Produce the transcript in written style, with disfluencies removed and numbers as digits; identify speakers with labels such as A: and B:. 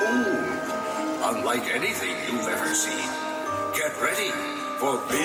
A: old, unlike anything you've ever seen. Get ready for big